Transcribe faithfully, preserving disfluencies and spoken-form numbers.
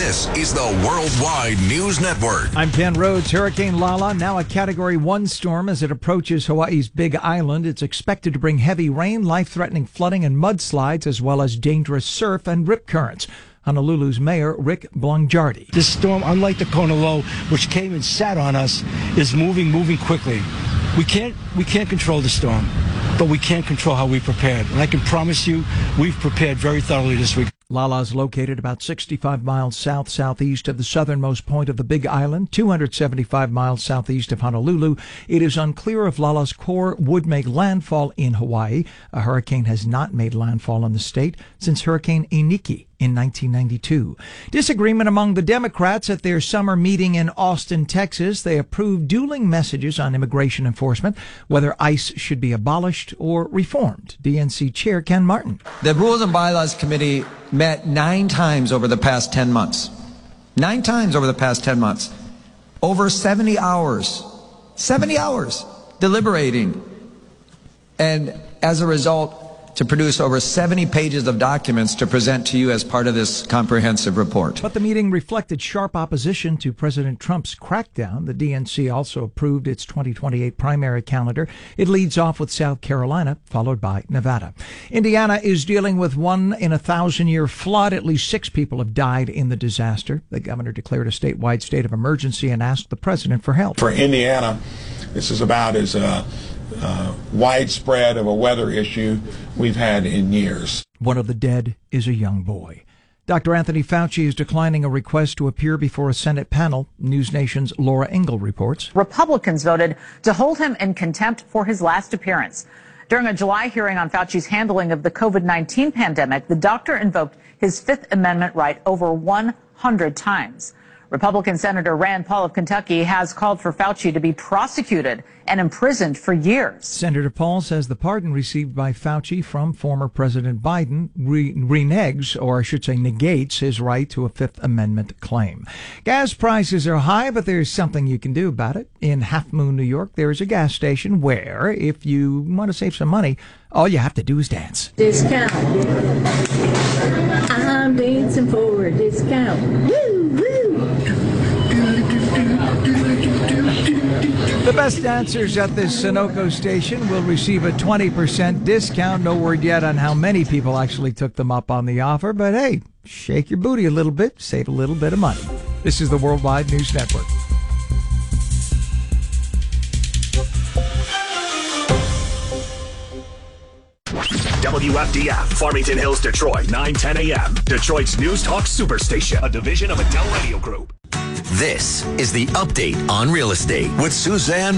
This is the Worldwide News Network. I'm Ken Rhodes. Hurricane Lala, now a Category one storm as it approaches Hawaii's Big Island. It's expected to bring heavy rain, life-threatening flooding and mudslides, as well as dangerous surf and rip currents. Honolulu's Mayor Rick Blongjardi. This storm, unlike the Kona low, which came and sat on us, is moving, moving quickly. We can't, we can't control the storm, but we can control how we prepared. And I can promise you, we've prepared very thoroughly this week. Lala is located about sixty-five miles south-southeast of the southernmost point of the Big Island, two hundred seventy-five miles southeast of Honolulu. It is unclear if Lala's core would make landfall in Hawaii. A hurricane has not made landfall in the state since Hurricane Iniki in nineteen ninety-two. Disagreement among the Democrats at their summer meeting in Austin, Texas. They approved dueling messages on immigration enforcement, whether ICE should be abolished or reformed. D N C Chair Ken Martin. The Rules and Bylaws Committee met nine times over the past ten months. Nine times over the past ten months. Over seventy hours. seventy hours deliberating. And as a result, to produce over seventy pages of documents to present to you as part of this comprehensive report. But the meeting reflected sharp opposition to President Trump's crackdown. The D N C also approved its twenty twenty-eight primary calendar. It leads off with South Carolina, followed by Nevada. Indiana is dealing with one in a thousand year flood. At least six people have died in the disaster. The governor declared a statewide state of emergency and asked the president for help. For Indiana, this is about as uh, Uh, widespread of a weather issue we've had in years. One of the dead is a young boy. Doctor Anthony Fauci is declining a request to appear before a Senate panel. News Nation's Laura Engel reports. Republicans voted to hold him in contempt for his last appearance. During a July hearing on Fauci's handling of the COVID nineteen pandemic, the doctor invoked his Fifth Amendment right over one hundred times. Republican Senator Rand Paul of Kentucky has called for Fauci to be prosecuted and imprisoned for years. Senator Paul says the pardon received by Fauci from former President Biden re- reneges, or I should say negates, his right to a Fifth Amendment claim. Gas prices are high, but there's something you can do about it. In Half Moon, New York, there is a gas station where, if you want to save some money, all you have to do is dance. Discount. I'm dancing for a discount. Woo, woo. The best dancers at this Sunoco station will receive a twenty percent discount. No word yet on how many people actually took them up on the offer, but hey, shake your booty a little bit, save a little bit of money. This is the Worldwide News Network. W F D F, Farmington Hills, Detroit, nine ten a.m. Detroit's News Talk Superstation, a division of Adele Radio Group. This is the Update on Real Estate with Suzanne